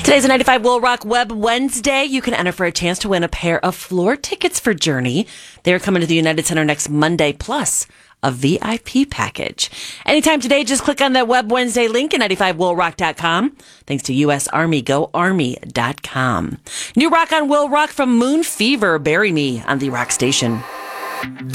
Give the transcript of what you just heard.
Today's a 95 Will Rock Web Wednesday. You can enter for a chance to win a pair of floor tickets for Journey. They're coming to the United Center next Monday, plus a VIP package. Anytime today, just click on that Web Wednesday link at 95willrock.com. Thanks to U.S. Army, goarmy.com. New rock on Will Rock from Moon Fever, Bury Me on the Rock Station.